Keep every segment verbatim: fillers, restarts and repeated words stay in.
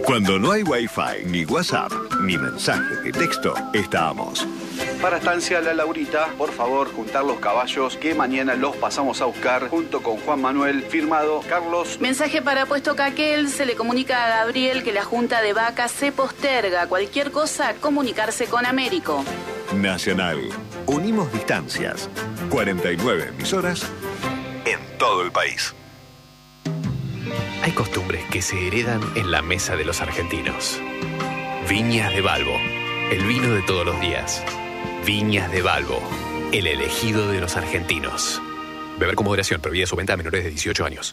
Cuando no hay Wi-Fi, ni WhatsApp, ni mensaje de texto, estamos. Para Estancia La Laurita, por favor, juntar los caballos que mañana los pasamos a buscar junto con Juan Manuel, firmado Carlos. Mensaje para Puesto Caquel, se le comunica a Gabriel que la junta de vacas se posterga. Cualquier cosa, comunicarse con Américo. Nacional. Unimos distancias. cuarenta y nueve emisoras en todo el país. Hay costumbres que se heredan en la mesa de los argentinos. Viñas de Balbo, el vino de todos los días. Viñas de Balbo, el elegido de los argentinos. Beber con moderación, prohibida su venta a menores de dieciocho años.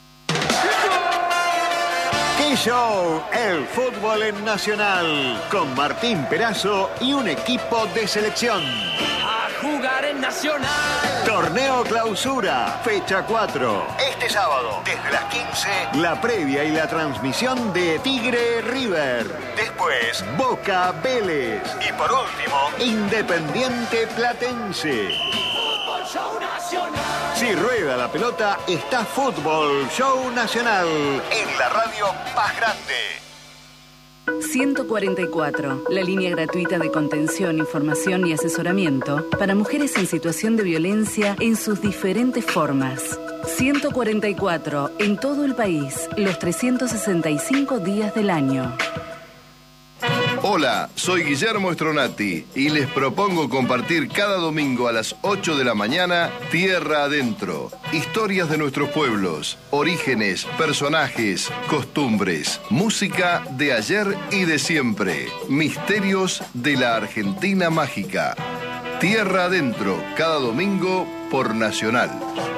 ¡Qué show! El fútbol en Nacional, con Martín Perazo y un equipo de selección. A jugar en Nacional. Torneo Clausura, fecha cuatro. Este sábado, desde las quince, la previa y la transmisión de Tigre River. Después, Boca Vélez. Y por último, Independiente Platense. Fútbol Show Nacional. Si rueda la pelota, está Fútbol Show Nacional en la radio más grande. ciento cuarenta y cuatro, la línea gratuita de contención, información y asesoramiento para mujeres en situación de violencia en sus diferentes formas. ciento cuarenta y cuatro, en todo el país, los trescientos sesenta y cinco días del año. Hola, soy Guillermo Stronati y les propongo compartir cada domingo a las ocho de la mañana Tierra Adentro. Historias de nuestros pueblos, orígenes, personajes, costumbres, música de ayer y de siempre, misterios de la Argentina mágica. Tierra Adentro, cada domingo por Nacional.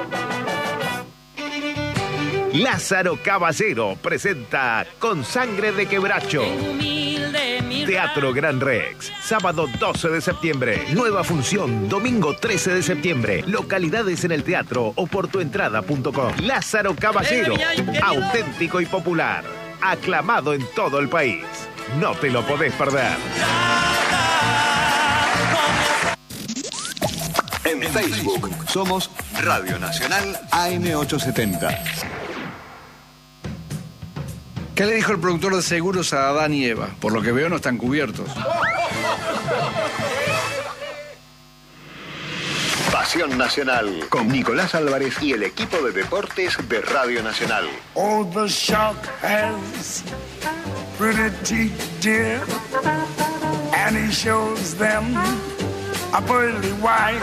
Lázaro Caballero presenta Con Sangre de Quebracho. Teatro Gran Rex, sábado doce de septiembre. Nueva función, domingo trece de septiembre. Localidades en el teatro o por tuentrada punto com. Lázaro Caballero, auténtico y popular. Aclamado en todo el país. No te lo podés perder. En Facebook somos Radio Nacional A M ochocientos setenta. ¿Qué le dijo el productor de seguros a Adán y Eva? Por lo que veo no están cubiertos. Pasión Nacional con Nicolás Álvarez y el equipo de deportes de Radio Nacional. Oh, the shark has pretty teeth, dear, and he shows them a pearly white.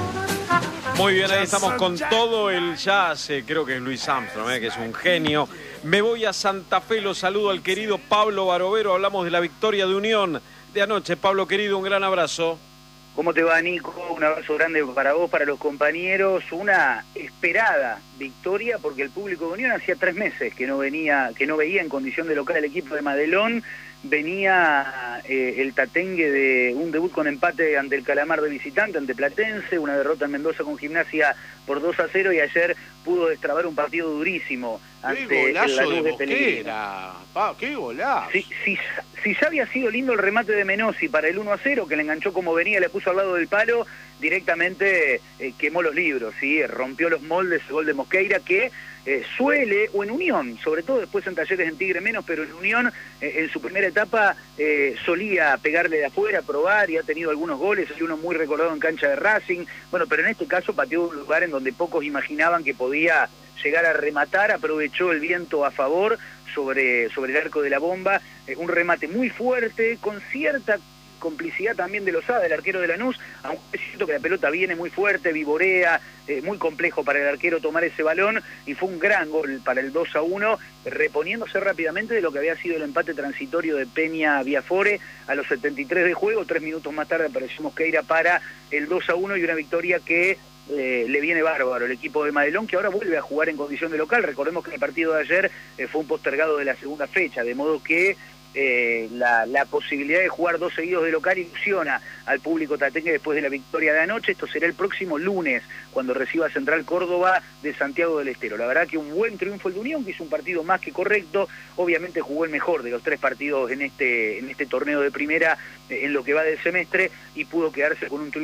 Muy bien, ahí estamos con todo el jazz, eh, creo que es Luis Armstrong, eh, que es un genio. Me voy a Santa Fe, lo saludo al querido Pablo Barovero, hablamos de la victoria de Unión de anoche. Pablo, querido, un gran abrazo. ¿Cómo te va, Nico? Un abrazo grande para vos, para los compañeros. Una esperada victoria porque el público de Unión hacía tres meses que no venía, que no veía en condición de local el equipo de Madelón. Venía eh, el tatengue de un debut con empate ante el Calamar de visitante, ante Platense, una derrota en Mendoza con Gimnasia por dos a cero y ayer pudo destrabar un partido durísimo ante el Lanús de Pellegrino. Pa, ¡Qué golazo! Si, si, si ya había sido lindo el remate de Menossi para el uno a cero, que le enganchó como venía, le puso al lado del palo, directamente eh, quemó los libros, ¿sí? Rompió los moldes el gol de Mosqueira, que eh, suele, o en Unión, sobre todo después en Talleres, en Tigre menos, pero en Unión, eh, en su primera etapa, eh, solía pegarle de afuera, probar, y ha tenido algunos goles, hay uno muy recordado en cancha de Racing, bueno, pero en este caso pateó un lugar en donde pocos imaginaban que podía llegar a rematar, aprovechó el viento a favor sobre, sobre el arco de la bomba, eh, un remate muy fuerte, con cierta complicidad también de Lozada, el arquero de Lanús, aunque es cierto que la pelota viene muy fuerte, vivorea, eh, muy complejo para el arquero tomar ese balón, y fue un gran gol para el dos a uno, reponiéndose rápidamente de lo que había sido el empate transitorio de Peña Viafore a los setenta y tres de juego. Tres minutos más tarde apareció Mosqueira para el dos a uno y una victoria que Eh, le viene bárbaro el equipo de Madelón, que ahora vuelve a jugar en condición de local. Recordemos que el partido de ayer eh, fue un postergado de la segunda fecha, de modo que eh, la, la posibilidad de jugar dos seguidos de local ilusiona al público tatengue después de la victoria de anoche. Esto será el próximo lunes, cuando reciba Central Córdoba de Santiago del Estero. La verdad que un buen triunfo el de Unión, que hizo un partido más que correcto. Obviamente jugó el mejor de los tres partidos en este, en este torneo de primera, eh, en lo que va del semestre, y pudo quedarse con un triunfo